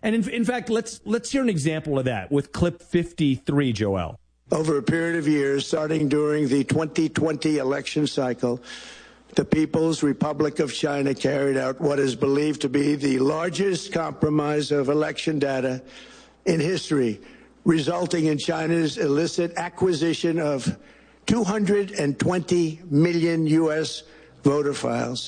And in fact, let's hear an example of that with clip 53, Joel. Over a period of years, starting during the 2020 election cycle, the People's Republic of China carried out what is believed to be the largest compromise of election data in history, resulting in China's illicit acquisition of 220 million U.S. voter files.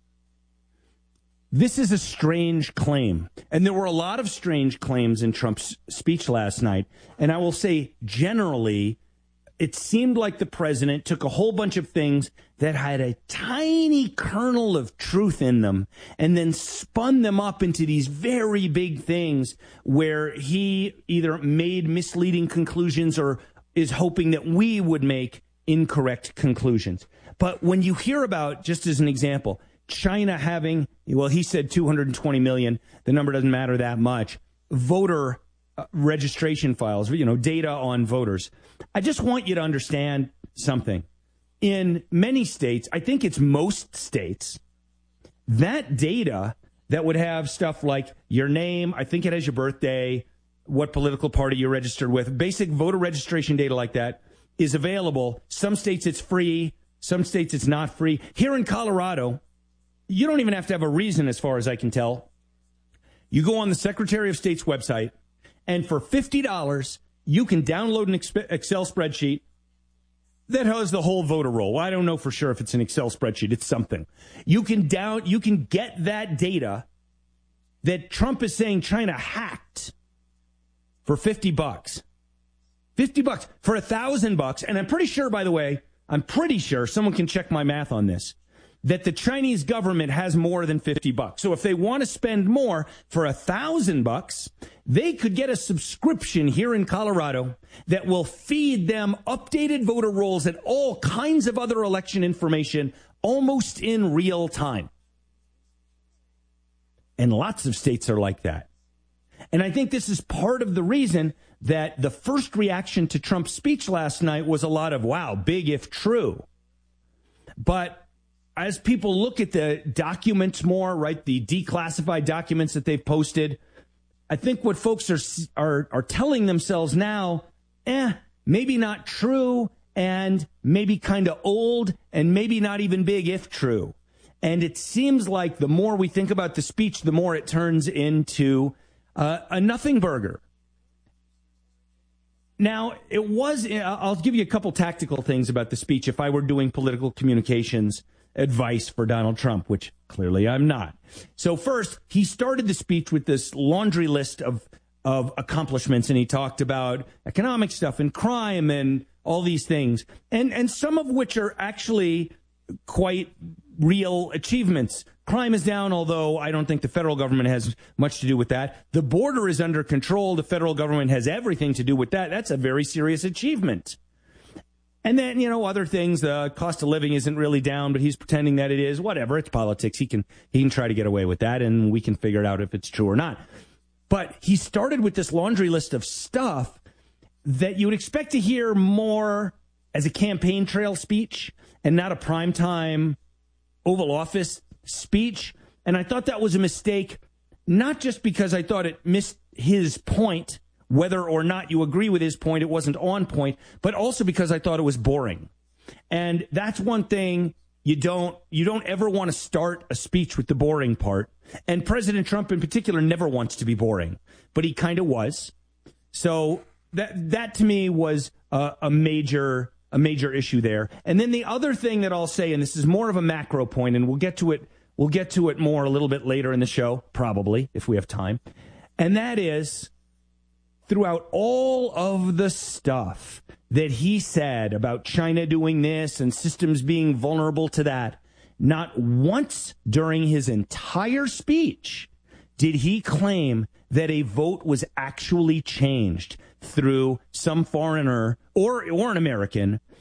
This is a strange claim, and there were a lot of strange claims in Trump's speech last night, and I will say generally, it seemed like the president took a whole bunch of things that had a tiny kernel of truth in them and then spun them up into these very big things where he either made misleading conclusions or is hoping that we would make incorrect conclusions. But when you hear about, just as an example, China having, well, he said 220 million, the number doesn't matter that much, voter registration files, data on voters. I just want you to understand something. In many states, I think it's most states, that data that would have stuff like your name, I think it has your birthday, what political party you're registered with, basic voter registration data like that is available. Some states it's free, some states it's not free. Here in Colorado, you don't even have to have a reason as far as I can tell. You go on the Secretary of State's website, and for $50, you can download an Excel spreadsheet that has the whole voter roll. I don't know for sure if it's an Excel spreadsheet. It's something. You can get that data that Trump is saying China hacked for $50. $50 for $1,000. And I'm pretty sure, by the way, someone can check my math on this, that the Chinese government has more than $50. So if they want to spend more for $1,000, they could get a subscription here in Colorado that will feed them updated voter rolls and all kinds of other election information almost in real time. And lots of states are like that. And I think this is part of the reason that the first reaction to Trump's speech last night was a lot of, wow, big if true. But as people look at the documents more, right, the declassified documents that they've posted, I think what folks are telling themselves now, maybe not true and maybe kind of old and maybe not even big if true. And it seems like the more we think about the speech, the more it turns into a nothing burger. Now, I'll give you a couple tactical things about the speech if I were doing political communications advice for Donald Trump, which clearly I'm not. So first, he started the speech with this laundry list of accomplishments, and he talked about economic stuff and crime and all these things, and some of which are actually quite real achievements. Crime is down, although I don't think the federal government has much to do with that. The border is under control. The federal government has everything to do with that. That's a very serious achievement. And then, other things, the cost of living isn't really down, but he's pretending that it is. Whatever, it's politics. He can try to get away with that, and we can figure it out if it's true or not. But he started with this laundry list of stuff that you would expect to hear more as a campaign trail speech and not a primetime Oval Office speech. And I thought that was a mistake, not just because I thought it missed his point, whether or not you agree with his point, it wasn't on point, but also because I thought it was boring. And that's one thing you don't ever want to start a speech with the boring part. And President Trump in particular never wants to be boring, but he kind of was. So that to me was a major issue there. And then the other thing that I'll say, and this is more of a macro point, and we'll get to it more a little bit later in the show, probably, if we have time. And that is, throughout all of the stuff that he said about China doing this and systems being vulnerable to that, not once during his entire speech did he claim that a vote was actually changed through some foreigner or an American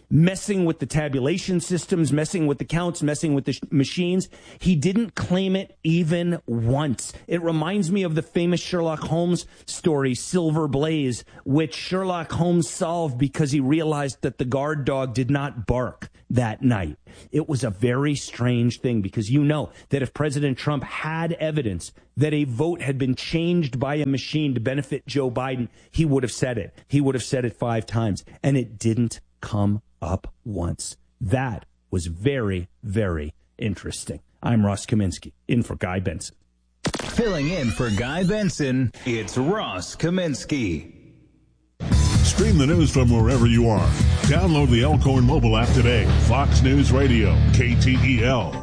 messing with the tabulation systems, messing with the counts, messing with the machines. He didn't claim it even once. It reminds me of the famous Sherlock Holmes story, Silver Blaze, which Sherlock Holmes solved because he realized that the guard dog did not bark that night. It was a very strange thing, because you know that if President Trump had evidence that a vote had been changed by a machine to benefit Joe Biden, he would have said it. He would have said it 5 times, and it didn't come up once. That was very, very interesting. I'm Ross Kaminsky, in for Guy Benson. Filling in for Guy Benson, it's Ross Kaminsky. Stream the news from wherever you are. Download the Elkhorn mobile app today. Fox News Radio, KTEL.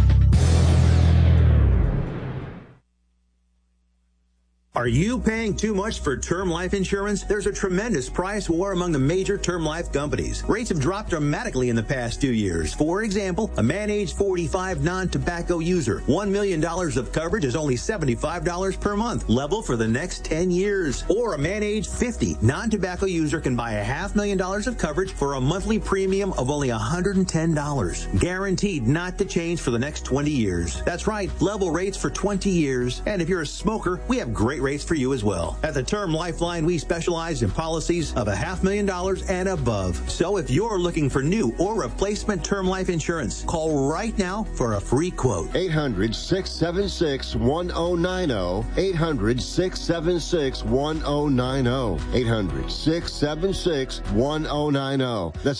Are you paying too much for term life insurance? There's a tremendous price war among the major term life companies. Rates have dropped dramatically in the past 2 years. For example, a man aged 45 non-tobacco user, $1 million of coverage is only $75 per month, level for the next 10 years. Or a man aged 50 non-tobacco user can buy $500,000 of coverage for a monthly premium of only $110, guaranteed not to change for the next 20 years. That's right, level rates for 20 years. And if you're a smoker, we have great rates for you as well. At the Term Lifeline, we specialize in policies of $500,000 and above. So if you're looking for new or replacement term life insurance, call right now for a free quote. 800-676-1090. 800-676-1090. 800-676-1090. That's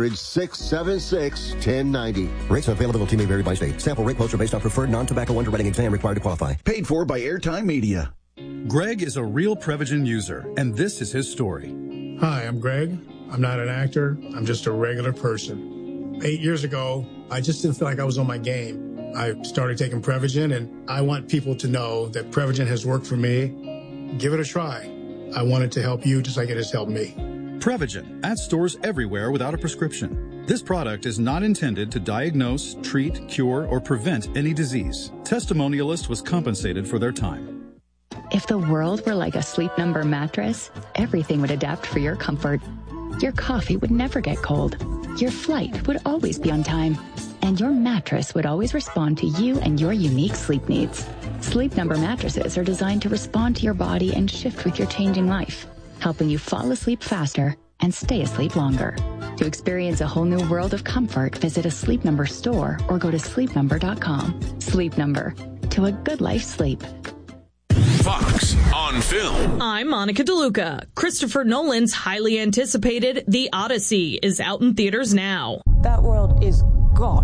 800-676-1090. Rates and availability may vary by state. Sample rate quotes are based on preferred non-tobacco underwriting exam required to qualify. Paid for by Airtime Media. Greg is a real Prevagen user, and this is his story. Hi, I'm Greg. I'm not an actor. I'm just a regular person. 8 years ago, I just didn't feel like I was on my game. I started taking Prevagen, and I want people to know that Prevagen has worked for me. Give it a try. I want it to help you just like it has helped me. Prevagen, at stores everywhere without a prescription. This product is not intended to diagnose, treat, cure, or prevent any disease. Testimonialist was compensated for their time. If the world were like a Sleep Number mattress, everything would adapt for your comfort. Your coffee would never get cold. Your flight would always be on time. And your mattress would always respond to you and your unique sleep needs. Sleep Number mattresses are designed to respond to your body and shift with your changing life, helping you fall asleep faster and stay asleep longer. To experience a whole new world of comfort, visit a Sleep Number store or go to sleepnumber.com. Sleep Number. To a good life sleep. Fox on Film. I'm Monica DeLuca. Christopher Nolan's highly anticipated The Odyssey is out in theaters now. That world is gone.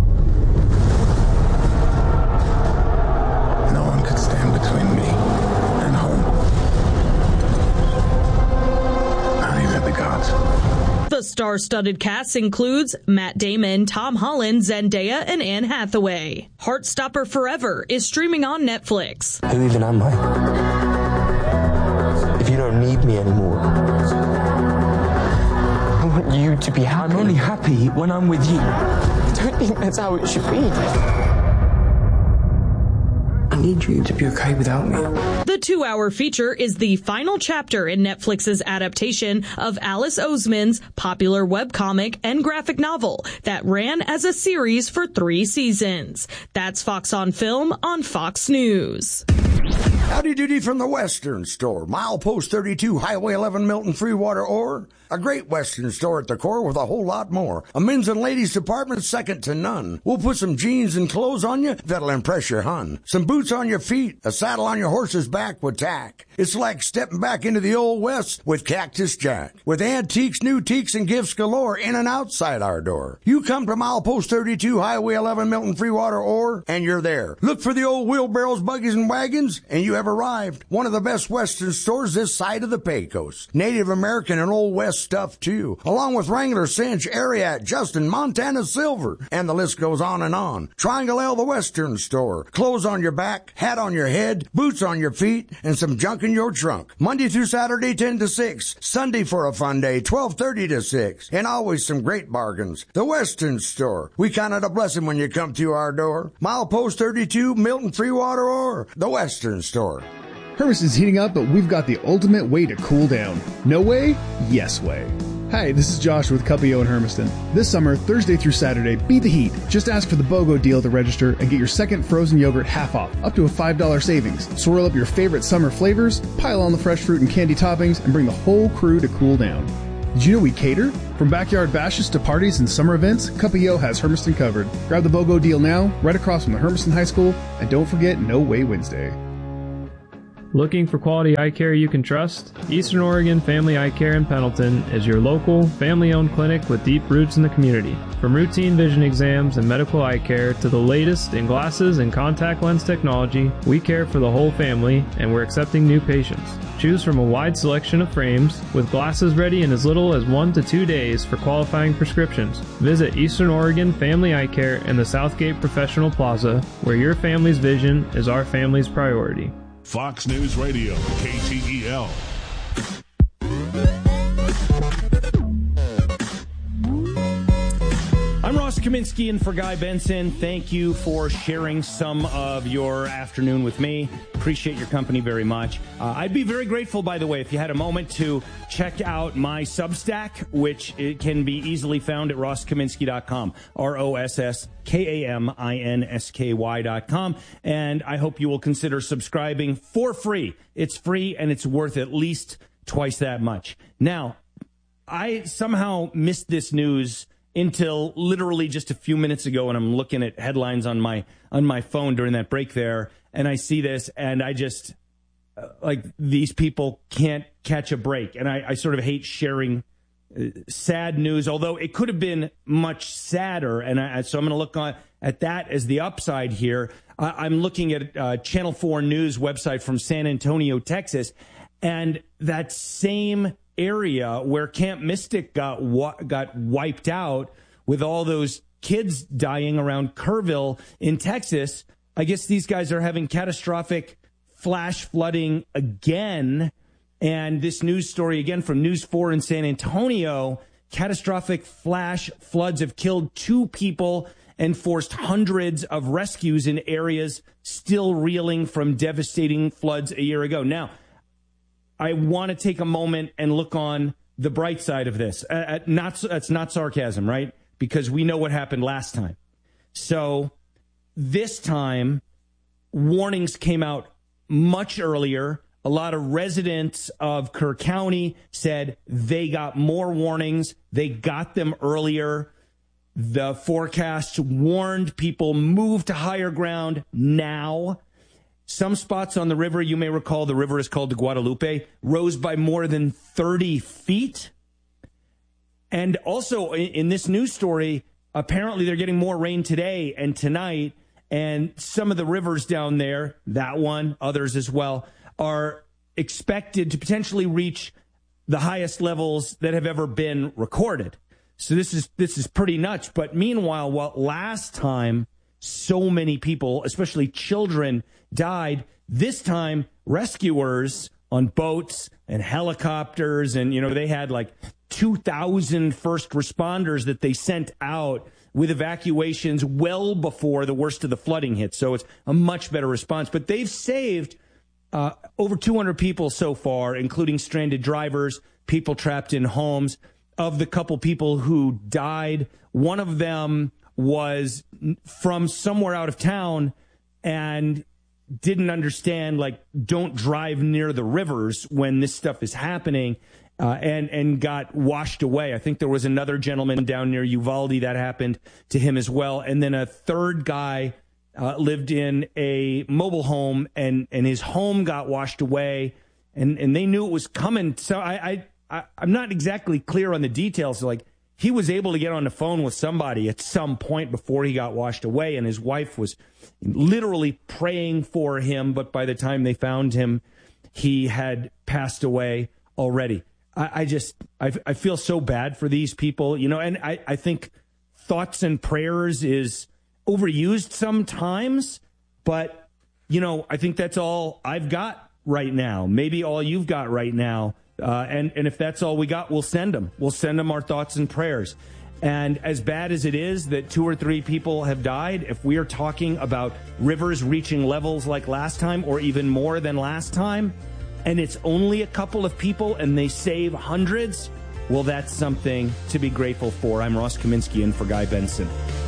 No one could stand between me and home. Not even the gods. The star-studded cast includes Matt Damon, Tom Holland, Zendaya, and Anne Hathaway. Heartstopper Forever is streaming on Netflix. Who even am I? If you don't need me anymore, I want you to be happy. I'm only happy when I'm with you. I don't think that's how it should be. I need you to be okay without me. The 2-hour feature is the final chapter in Netflix's adaptation of Alice Oseman's popular webcomic and graphic novel that ran as a series for 3 seasons. That's Fox on Film on Fox News. Howdy doody from the Western Store. Milepost 32, Highway 11, Milton, Freewater, or a great Western store at the core with a whole lot more. A men's and ladies department second to none. We'll put some jeans and clothes on you that'll impress your hun. Some boots on your feet, a saddle on your horse's back with tack. It's like stepping back into the old West with Cactus Jack. With antiques, new teaks, and gifts galore in and outside our door. You come to Milepost 32, Highway 11, Milton, Freewater, or, and you're there. Look for the old wheelbarrows, buggies, and wagons, and you have arrived. One of the best Western stores this side of the Pecos. Native American and Old West stuff, too. Along with Wrangler, Cinch, Ariat, Justin, Montana Silver, and the list goes on and on. Triangle L, the Western Store. Clothes on your back, hat on your head, boots on your feet, and some junk in your trunk. Monday through Saturday, 10 to 6. Sunday for a fun day, 12:30 to 6. And always some great bargains. The Western Store. We count it a blessing when you come through our door. Milepost 32, Milton, Freewater, or the Western Store. Hermes is heating up, but we've got the ultimate way to cool down. No way? Yes way. Hi, this is Josh with Cuppio in Hermiston. This summer, Thursday through Saturday, beat the heat. Just ask for the BOGO deal at the register and get your second frozen yogurt half off, up to a $5 savings. Swirl up your favorite summer flavors, pile on the fresh fruit and candy toppings, and bring the whole crew to cool down. Did you know we cater? From backyard bashes to parties and summer events, Cuppio has Hermiston covered. Grab the BOGO deal now, right across from the Hermiston High School, and don't forget No Way Wednesday. Looking for quality eye care you can trust? Eastern Oregon Family Eye Care in Pendleton is your local, family-owned clinic with deep roots in the community. From routine vision exams and medical eye care to the latest in glasses and contact lens technology, we care for the whole family, and we're accepting new patients. Choose from a wide selection of frames, with glasses ready in as little as 1 to 2 days for qualifying prescriptions. Visit Eastern Oregon Family Eye Care in the Southgate Professional Plaza, where your family's vision is our family's priority. Fox News Radio, KTEL. I'm Ross Kaminsky in for Guy Benson. Thank you for sharing some of your afternoon with me. Appreciate your company very much. I'd be very grateful, by the way, if you had a moment to check out my Substack, which it can be easily found at rosskaminsky.com, ROSSKAMINSKY.com. And I hope you will consider subscribing for free. It's free and it's worth at least twice that much. Now, I somehow missed this news until literally just a few minutes ago, and I'm looking at headlines on my phone during that break there, and I see this, and I just, like, these people can't catch a break. And I sort of hate sharing sad news, although it could have been much sadder, and so I'm going to look at that as the upside here. I'm looking at Channel 4 News website from San Antonio, Texas, and that same area where Camp Mystic got wiped out with all those kids dying around Kerrville in Texas. I guess these guys are having catastrophic flash flooding again. And this news story again from News 4 in San Antonio, catastrophic flash floods have killed 2 people and forced hundreds of rescues in areas still reeling from devastating floods a year ago. Now, I want to take a moment and look on the bright side of this. That's not sarcasm, right? Because we know what happened last time. So this time, warnings came out much earlier. A lot of residents of Kerr County said they got more warnings. They got them earlier. The forecasts warned people move to higher ground now. Some spots on the river, you may recall, the river is called the Guadalupe, rose by more than 30 feet. And also in this news story, apparently they're getting more rain today and tonight. And some of the rivers down there, that one, others as well, are expected to potentially reach the highest levels that have ever been recorded. So this is pretty nuts. But meanwhile, what last time so many people, especially children, died, this time rescuers on boats and helicopters, and they had like 2,000 first responders that they sent out with evacuations well before the worst of the flooding hit. So it's a much better response. But they've saved over 200 people so far, including stranded drivers, people trapped in homes. Of the couple people who died, one of them was from somewhere out of town and didn't understand, like, don't drive near the rivers when this stuff is happening, and got washed away. I think there was another gentleman down near Uvalde that happened to him as well. And then a third guy lived in a mobile home, and his home got washed away, and they knew it was coming. So I'm not exactly clear on the details. Like, he was able to get on the phone with somebody at some point before he got washed away, and his wife was literally praying for him. But by the time they found him, he had passed away already. I feel so bad for these people, and I think thoughts and prayers is overused sometimes, but, I think that's all I've got right now. Maybe all you've got right now. And if that's all we got, we'll send them. We'll send them our thoughts and prayers. And as bad as it is that 2 or 3 people have died, if we are talking about rivers reaching levels like last time or even more than last time, and it's only a couple of people and they save hundreds, Well, that's something to be grateful for. I'm Ross Kaminsky in for Guy Benson.